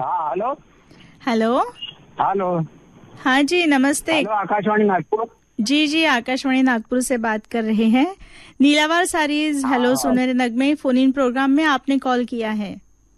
हाँ hello. Hello. Hello. हाँ जी, नमस्ते। हेलो, आकाशवाणी नागपुर। जी जी, आकाशवाणी नागपुर से बात कर रहे हैं। नीलावार सारीज हेलो हाँ सुनहरे नगमे फोन इन प्रोग्राम में आपने कॉल किया है।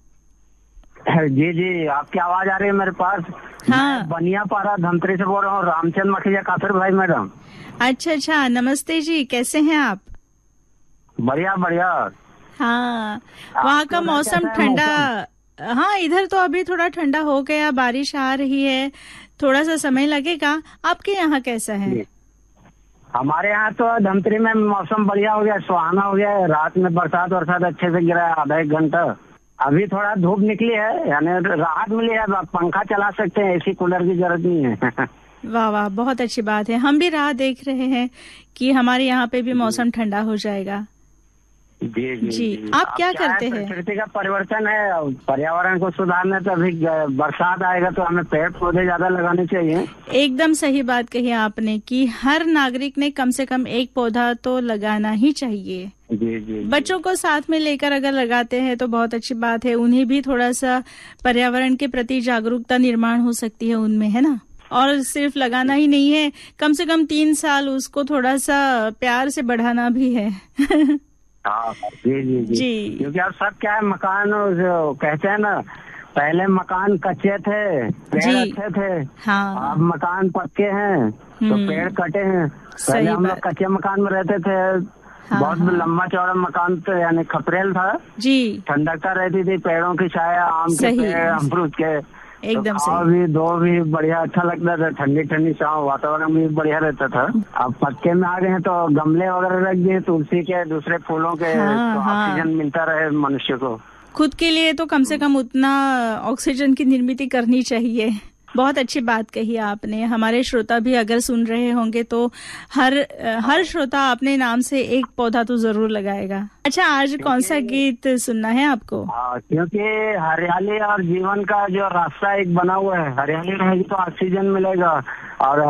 जी जी, आपकी आवाज आ रही है मेरे पास। हाँ। मैं बनियापारा धमतरी से बोल रहा हूँ, रामचंद्र मखिजा काफिर भाई मैडम। अच्छा अच्छा, नमस्ते जी, कैसे हैं आप? बढ़िया बढ़िया। हाँ, वहाँ आपके का उधर मौसम कैसा है ठंडा। मौसम? हाँ, इधर तो अभी थोड़ा ठंडा हो गया, बारिश आ रही है, थोड़ा सा समय लगेगा। आपके यहाँ कैसा है? जी, हमारे यहाँ तो धमतरी में मौसम बढ़िया हो गया, सुहाना हो गया है। रात में बरसात अच्छे से गिरा है, आधा एक घंटा। अभी थोड़ा धूप निकली है, यानी राहत मिली है। अब पंखा चला सकते हैं, एसी कूलर की जरूरत नहीं है। वाह वाह, बहुत अच्छी बात है। हम भी राह देख रहे हैं कि हमारे यहाँ पे भी जी मौसम ठंडा हो जाएगा। जी जी जी, जी। आप अब क्या क्या है, करते हैं? प्रकृति का परिवर्तन है। और पर्यावरण को सुधारने तो अभी बरसात आएगा तो हमें पेड़ पौधे ज्यादा लगाने चाहिए। एकदम सही बात कही आपने कि हर नागरिक ने कम से कम एक पौधा तो लगाना ही चाहिए। जी जी बच्चों को साथ में लेकर अगर लगाते हैं तो बहुत अच्छी बात है। उन्हें भी थोड़ा सा पर्यावरण के प्रति जागरूकता निर्माण हो सकती है उनमें, है ना? और सिर्फ लगाना ही नहीं है, कम से कम 3 साल उसको थोड़ा सा प्यार से बढ़ाना भी है। हाँ जी जी जी। जी क्योंकि अब सब क्या है, मकान जो कहते हैं ना, पहले मकान कच्चे थे, पेड़ जी। अच्छे थे। हाँ। अब मकान पक्के हैं तो पेड़ कटे हैं। पहले सही हम लोग बात। कच्चे मकान में रहते थे। हाँ बहुत हाँ। लंबा चौड़ा मकान तो यानी खपरेल था। जी। ठंडकता रहती थी, पेड़ों की छाया, आम के सही। पेड़, अमरूद के। तो एकदम खाओ सही। भी, दो भी बढ़िया अच्छा लगता था। ठंडी ठंडी छाँव, वातावरण भी बढ़िया रहता था। अब पक्के में आ गए हैं तो गमले वगैरह रख दिए, तुलसी के, दूसरे फूलों के, हाँ तो हाँ, ऑक्सीजन मिलता रहे मनुष्य को। खुद के लिए तो कम से कम उतना ऑक्सीजन की निर्मित करनी चाहिए। बहुत अच्छी बात कही आपने। हमारे श्रोता भी अगर सुन रहे होंगे तो हर श्रोता अपने नाम से एक पौधा तो जरूर लगाएगा। अच्छा, आज कौन सा गीत सुनना है आपको? क्योंकि हरियाली और जीवन का जो रास्ता एक बना हुआ है, हरियाली रहेगी तो ऑक्सीजन मिलेगा। और